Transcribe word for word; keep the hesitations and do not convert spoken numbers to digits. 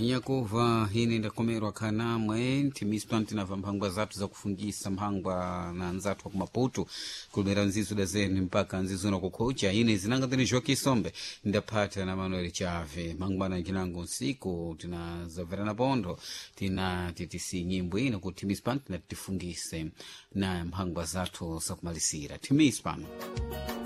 anyakuva hini ndakomerwa kanamwe timiswa ntinava mphangwa zathu zakufungisa mphangwa na nzathu wa kumaputu kulumira nzizo da zeni mpaka nzizo na kukhocha ine zinanga tini Joki Sombe ndapata na Manuel Chave mangwana njinangu nsiku tina zaverana pondo tina titisi nyimbo ino ku timispa tina titifungise na mphangwa zathu zakumalisira timispa